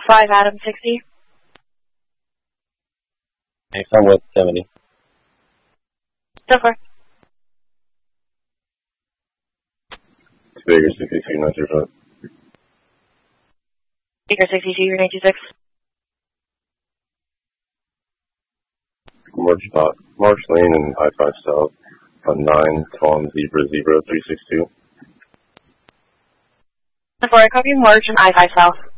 5 Adam 60. I'm with 70. So far. Baker 62, not your front. Baker 62, you're 926. March Lane and I-5 South on 9, Tom Zebra 362. So far, I copy March and I-5 South.